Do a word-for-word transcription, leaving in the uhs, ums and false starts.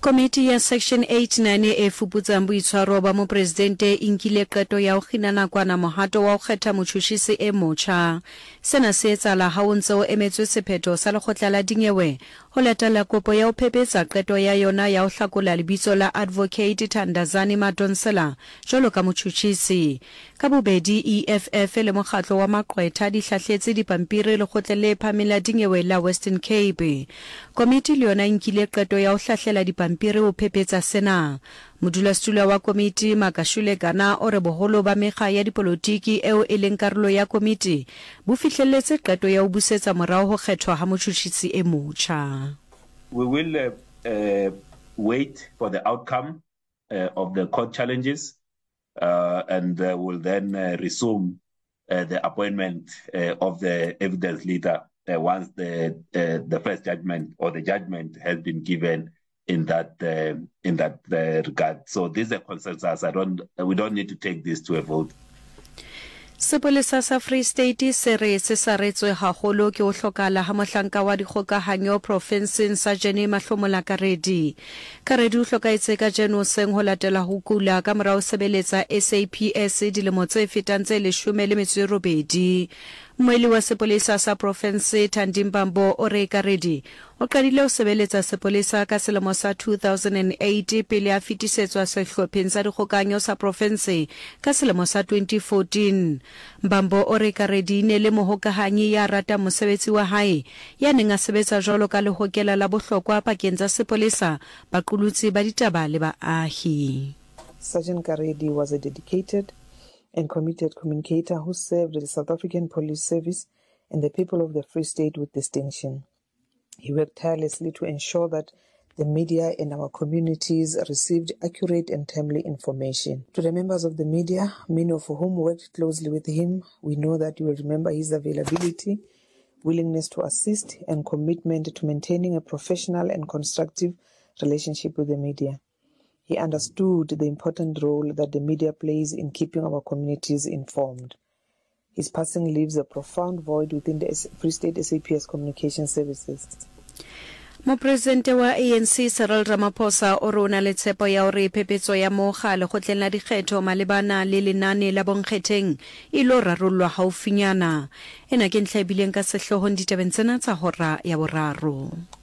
Komiti ya Section eight nine e fuputsang boitshwaro ba mo presidente inkile qeto ya ho kginana kwana mohato wa ho kgetha motjhutjhisi e motjha. Sena se etsala ha o ntse o emetswe sephetho sa lekgotla la dinyewe ho latela kopo ya ho phephetsa qeto ya yona ya ho hlakola lebitso la Advocate Thandazani Madonsela jwalo ka motjhutjhisi. Ka bobedi E F F le mokgatlo wa maqwetha di hlahletse dipampiri lekgotleng le phahameng la dinyewe la Western Cape. Komiti le yona inkile qeto ya ho hlahlela dipampiri ho phephetsa sena. Modulasetulo wa komiti Makashule Gana o re boholo ba mekga ya dipolotiki eo e leng karolo ya komiti bo fihlelletse qeto ya ho busetsa morao ho kgethwa ha motjhutjhisi e motjha. We will uh, uh, wait for the outcome uh, of the court challenges uh, and uh, will then uh, resume uh, the appointment uh, of the evidence leader uh, once the uh, the first judgment or the judgment has been given in that uh, in that uh, regard. So this is a consensus. I don't we don't need to take this to a vote. Sepolesa sa Free State se re se saretswe haholo ke ho hlokala ha mohlanka wa dikgokahanyo provinceng sa Jene Mahlomola Karedi. Karedi o hlokaetse ka jeno seng ho latela ho kula ka morao sebeletsa S A P S dilemo tse fetang tse leshome le metso e robedi. Moeli wa sepolesa sa province Thandimbambo o re Karedi o qadile ho sebeletsa sepolesa ka selemo sa two thousand eight pele a fetisetswa sehlopheng sa dikgokahanyo sa province ka selemo sa twenty fourteen. Mbambo o re Karedi ne le mohokahanyi ya rata mosebetsi wa hae ya neng a sebetsa jwalo ka lehokela la bohlokwa pakeng tsa sepolesa baqolotsi ba ditaba le baahi. Sergeant Karedi was a dedicated and committed communicator who served the South African Police Service and the people of the Free State with distinction. He worked tirelessly to ensure that the media and our communities received accurate and timely information. To the members of the media, many of whom worked closely with him, we know that you will remember his availability, willingness to assist, and commitment to maintaining a professional and constructive relationship with the media. He understood the important role that the media plays in keeping our communities informed. His passing leaves a profound void within the Free State S A P S communication services. Mo presidente wa A N C Cyril Ramaphosa o rona le tshepo ya hore phephetso ya mokga le kgotleng la dikgetho malebana le lenane la bonkgetheng e lo rarollwa haufinyana. Ena ke ntlha e bileng ka sehlohong ditabeng tsena tsa hora ya boraro.